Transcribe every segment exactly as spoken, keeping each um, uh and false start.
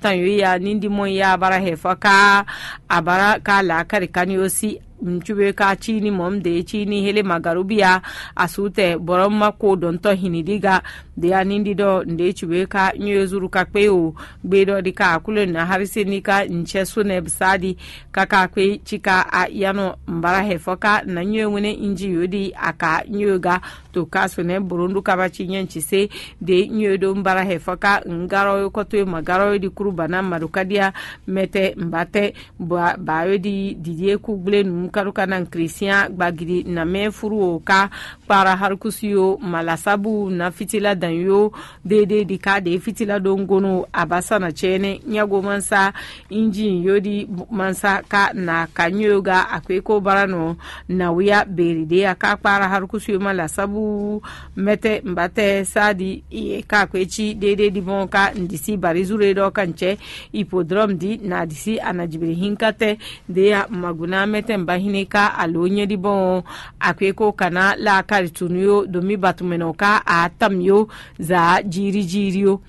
tan yo ya nindi mon ya bara hefa ka abara ka la kari kanyosi mchube ka chini mom de chini hele magarubiya asute boroma ko don to hinidiga de anindi do nde chube ka nyezuru ka kweo gbedo dika kule na harise nika nchesu ne bisadi kaka kwe chika a yano mbara hefoka na nyewene inji yodi aka nyoga to kaso ne burundu kabachi nyenchise de nyodo mbara hefoka ngaro koto magaro di kurubana marukadia mete mbate ba bayodi didie kugle karuka nan Christian gbagidi na me furu ka para harkusiyo malasabu na fitila danyo dede di ka de fitila dongono abasa na chene nyago mansa injin yodi mansa ka na kanyoga akweko barano na wiya beride aka para harkusiyo malasabu mete mbate sadi e ka kwechi dede di bonka ndisi barizure do kanche hippodrome di na disi anajibiri hinkate de ya maguna mete mbahine ka alonye di bon akweko kana la karituniyo domi batumenoka a tamyo za jiri jiriyo.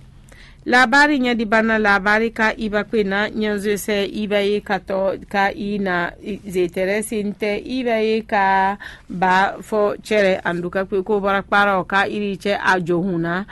Labari nya di bana labari ka iba kwena nyanzo se iba ye kato ka ina zeteresi nte iba ye ka ba fo chere anduka kwe ko bara para ka iri che ajohuna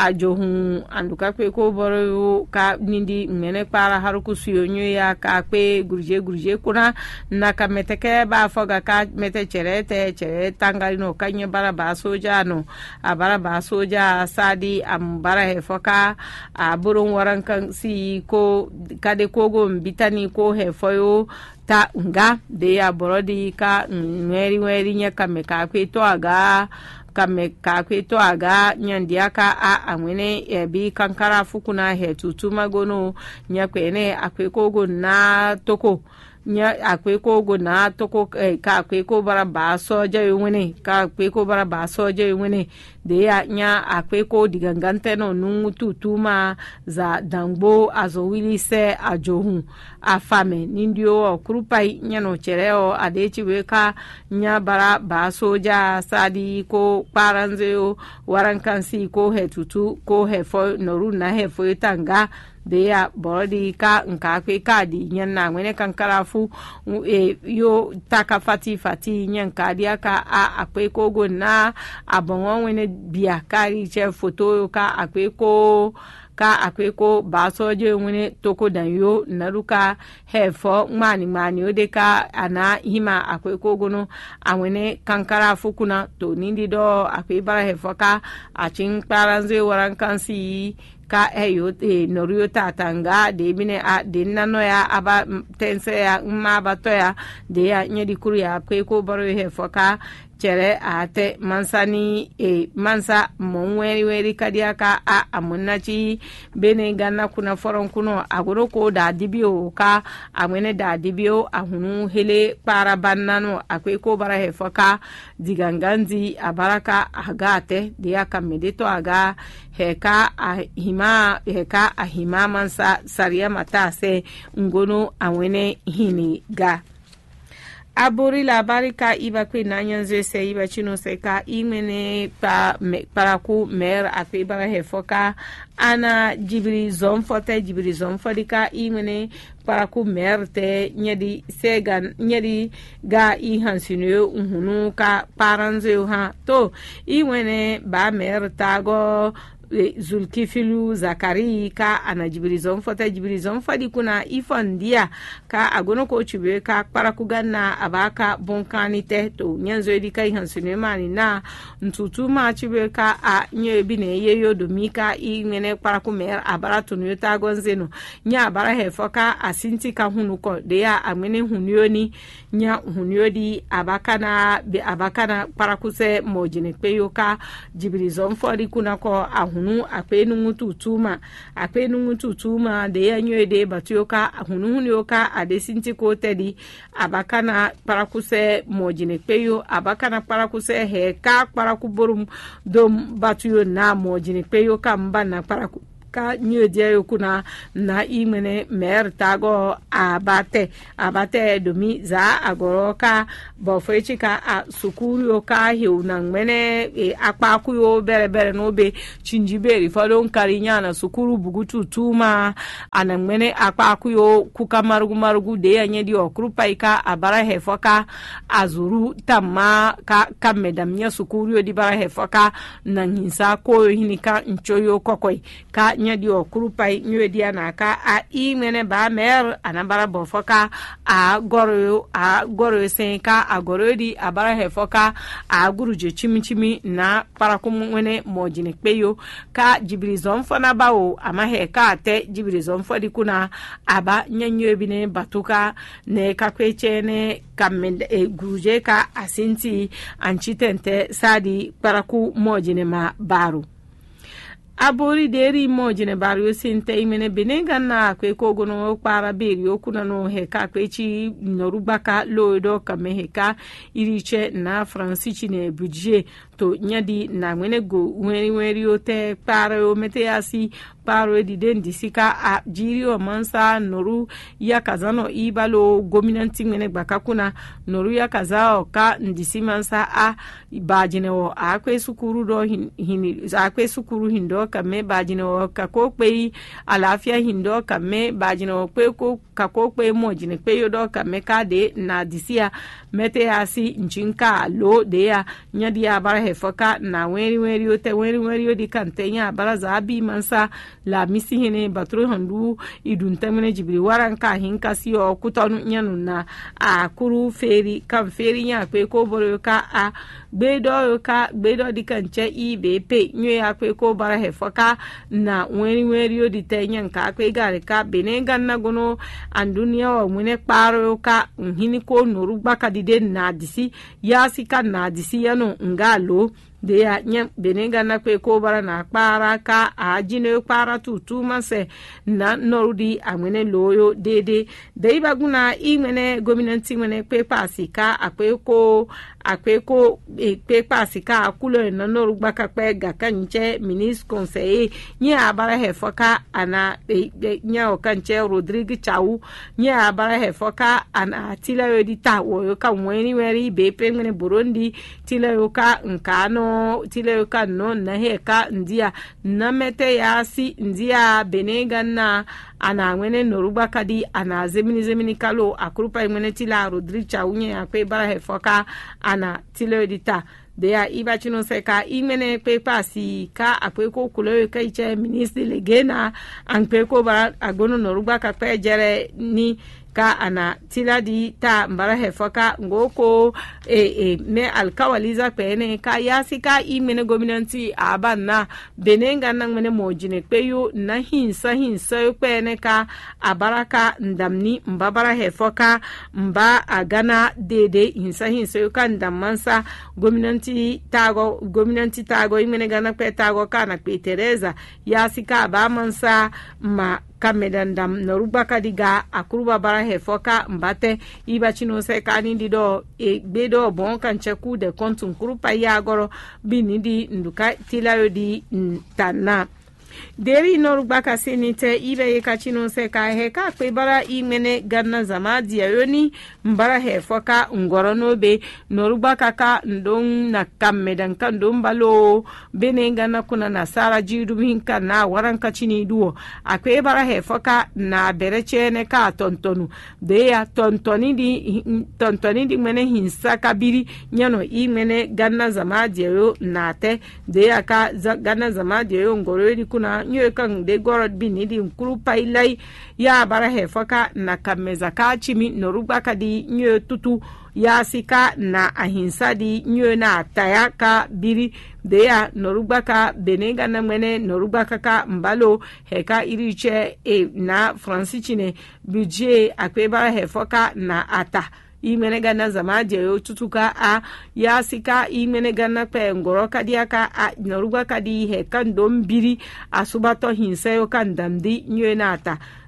ajohun anduka kwe ko boro ka nindi mene para haruku suyonyo ya ka kwe gurje gurje kuna na ka meteke ba foga ka mete chere te chere tangali no kanye bara ba soja no abara ba soja sadi ambara hefoka a burun waran kan si ko kade kogo mbitani ko hefoyo ta nga de ya borodi ka nweri nweri nya kame ka kweto aga kame ka kweto aga nyandia ka a amwene ebi kankara fukuna he tutuma gono nya kwene akwekogo na toko nya akweko go na toko eh, ka akweko bara ba soja yewene ka akweko bara ba soja yewene de ya nya akweko digangante no nungutu tuma za dangbo azowili se ajohu afame nindio okurupai nya no chereo adechi weka nya bara ba soja sadi ko paranzeo warankansi ko hetutu ko hefo noru na hefo tanga de ya borodi ka nka kwe kadi nyanna ngene kankarafu e, yo taka fati fati nyanka dia ka a akwe ko go na abonwo wene bia kari che foto ka akwe ko ka akwe ko basoje wene toko dan yo naruka hefo mani mani ode ka ana hima akwe ko gono awene kankarafu kuna to nindi do akwe bara hefo ka achin paranze warankansi ka eyo e norio tatanga de bine a de nano ya aba tense ya ma bato ya de ya nyedi kuru ya kwe ko baro he foka chere ate mansani e mansa monweri weri kadia ka a amunachi bene gana kuna foron kuno agoro ko da dibio ka amene da dibio ahunu hele para banano akwe ko bara he foka diganganzi abaraka agate de ya kamedeto aga heka ahima heka ahima mansa saria matase ngono awene hini ga abori labari ka iba kwe nanyanzo se iba chino se ka imene pa me, paraku mer akwe bara hefoka ana jibiri zomfote jibiri zomfodika imene paraku mer te nyedi sega nyedi ga i hansinu uhunu ka paranzo ha to imene ba mer tago Zulkifilu Zakari ka anajibirizon fota jibirizon fadi kuna ifondia ka agono ko chube ka para kugana abaka bonkanite to nyanzo edi kai hansune mani na ntutu ma chube ka a nyebi ne yeyo domika i ngene para kumer abara tunu ta gonzeno nya abara hefoka asinti ka hunuko de ya amene hunyoni nya hunyodi abaka na be abaka na para kuse mojine peyoka jibirizon fadi kuna ko ahunu akpenu ngututuma akpenu ngututuma de yanyo de batioka ahunu hunyoka adesinti ko tedi abakana parakuse mojine peyo abakana parakuse heka parakuborum dom batuyo na mojine peyo kamba na paraku ka nyo dia kuna na imene mer tago abate abate domi za agoro ka bofechi ka a sukuru ka hiu na mene e akpaku yo bere bere no be chinjiberi fadon karinya na sukuru bugutu tuma ana mene akpaku yo kuka marugu marugu de anye di okrupa ika abara hefoka azuru tamma ka kamedam nya sukuru yo di bara hefoka na hinsa ko hinika nchoyo kokoi ka nya di okrupa nyo di anaka a imene ba mer anabara bofoka a goro a goro senka a goro di abara hefoka a guruje chimichimi na parakumwene mojine peyo ka jibrizon fona bawo amahe ka te jibrizon fodi kuna aba nyanyo bine batuka ne kakweche ne kamende e guruje ka asinti anchitente sadi paraku mojine ma baru abori deri mojine baru sinte imene benega na kwe kogono para beri okuna no heka kwechi norubaka lodo kame heka iriche na fransichi ne budget to nyadi na mwene go weri weri ote para o meteasi paro di den disika a jiri o mansa noru ya kazano ibalo gominanti mwene bakakuna noru ya kazao ka ndisi mansa a bajine o akwe sukuru do hin, hin akwe sukuru hindo kame bajine o kakokwe alafia hindo kame bajine o kwe ko kakokwe mojine kwe yodo kame kade na disia meteasi nchinka lo dea nyadi ya bara hefoka na weri weri ote weri weri odi kantenya bara zabi mansa la misi hene batru handu iduntamene jibri waranka hinka siyo kutonu nyanu na a kuru feri kan feri nya kwe ko boro ka a gbedo ka gbedo di kanche ibe pe nyo ya kwe ko bara hefoka na weri weri odi tenya nka kwe gare ka benenga na gono andunia wa mwene kparo ka nhini ko noruba kadide na disi yasika na disi yano ngalo de ya nye benenga na kwe ko bara na kpara ka ajine kpara tutu mase na norudi amene loyo dede de ibaguna imene gominanti mene kwe pasika akwe ko akwe ko kwe pasika akulo na norugba ka kwe ga kanche ministre conseiller nye abara hefoka ana nya okanche Rodrigue Chau nye abara hefoka ana tila yodita wo ka mweni weri be pe mene Burundi tila yoka nkano tile yoka no na heka ndia na mete ya si ndia benega na ana mwene noruba kadi ana zemini zemini kalo akurupa mwene tila Rodrigue Chau nye akwe bara hefoka ana tile yodita dea iba chino seka imene kwe pasi ka akwe ko kulo ka iche ministre legena an kwe ko bara agono noruba ka kwe jere ni ka ana tiladi ta mbara hefoka ngoko e e me alkawaliza pene ka yasika imene gominanti abana benenga na mene mojine peyo na hinsa hinsa pene ka abaraka ndamni mbabara hefoka mba agana dede hinsa hinsa ka ndamansa gominanti tago gominanti tago imene gana pe tago kana pe Teresa yasika abamansa ma kamedandam noruba kadiga akuruba bara hefoka mbate iba chino se kanindi do e bedo bon kanche ku de kontun kurupa ya goro binidi nduka tilayo di tana deri noruba ka senite ibe ye kachino se ka heka kwe bara imene ganna zamadi yoni mbara hefoka ngoro nobe noruba kaka ndong na kamedan kan ndom balo benenga na kuna na sara jidu hinka na waranka chini duo akwe bara hefoka na berechene ka tontonu de ya tontoni di tontoni di mene hinsa kabiri nyano imene ganna zamadi yo nate de ya ka ganna zamadi yo ngoro di kuna nyo kan de gorod bini di nkuru pailai ya bara hefoka na kameza ka chimi noruba kadi nyo tutu ya sika na ahinsa di nyo na taya ka biri de ya noruba ka benega na mwene noruba ka mbalo heka iriche e na fransichine budget akwe bara hefoka na ata imene gana zamadi yo tutuka a ya sika imene gana pe ngoro kadiaka a noruga kadi he kan dombiri asubato hinse yo kan damdi nyenata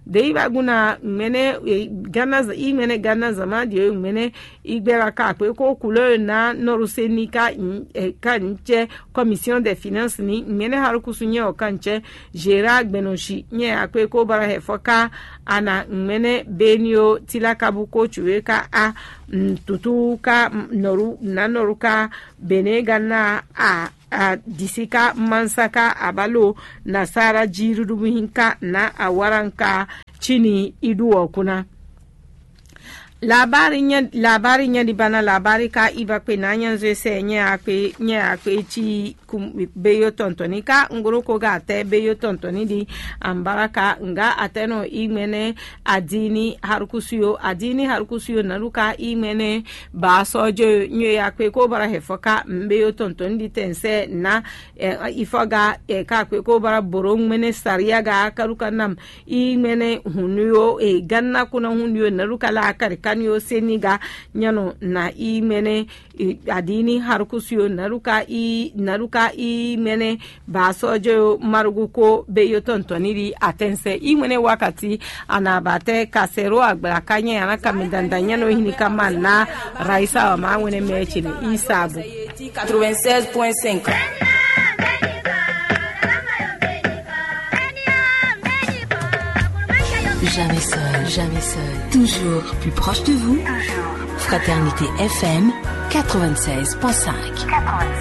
de ba guna mene gana za i mene gana zama de mene igbera ka pe ko couleur na noruse ni ka ka nche commission des finances ni mene har kusunye o kanche gera gbenoshi nye akwe ko bara he foka ana mene benio tilakabu ko chueka a tutu ka noru na noruka benega na a a disika mansaka abalo nasara jirudu hinka na awaranka chini iduwa kuna labari nya labari nya di bana labari ka iba kwe na nyanzo se nya akwe nya akwe chi beyo tontoni ka ngoro ko ga te beyo tontoni di ambaraka nga ateno imene adini harukusuyo adini harukusuyo naruka imene ba sojo nyo yakwe ko bara hefoka mbeyo tontoni di tense na e, ifoga e, ka kwe ko bara borong mene sariya ga karuka nam imene hunuyo e ganna kuna hunuyo naruka la karika yo seniga nyano na i mene i, adini harukusuyo naruka i naruka i mene basojo maruguko beyo tontoniri atense i mene wakati anabate kasero agbalakanye anaka midanda nyano hinika mana raisa wa mawene mechini isabu quatre-vingt-seize point cinq. Jamais seul, jamais seul. Toujours plus proche de vous. Fraternité F M quatre-vingt-seize point cinq.